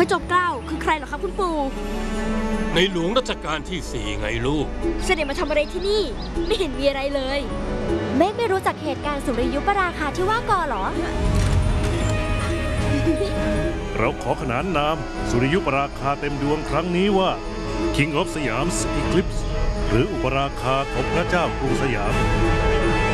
พระจอมเกล้าคือใครเหรอครับคุณปู่ในหลวงรัชกาลที่4ไงลูกเสด็จมาทำอะไรที่นี่ไม่เห็นมีอะไรเลยเมฆไม่รู้จักเหตุการณ์สุริยุปราคาที่ว่าก่อหรอเราขอขนานนามสุริยุปราคาเต็มดวงครั้งนี้ว่า King of Siam's Eclipse หรืออุปราคาของพระเจ้ากรุงสยาม